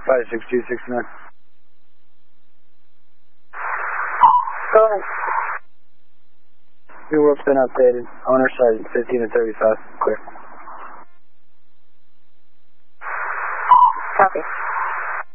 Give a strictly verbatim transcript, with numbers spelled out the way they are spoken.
five six two six nine. Go ahead. Your work's been updated. Owner Sergeant fifteen to thirty-five. Clear. Copy.